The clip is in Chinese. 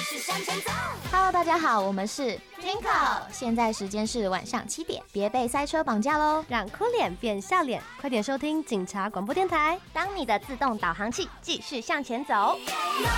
续向前走。 Hello， 大家好，我们是 Twinkle， 现在时间是晚上7点，别被塞车绑架喽， 让哭脸变笑脸，快点收听警察广播电台， 当你的自动导航器继续向前走。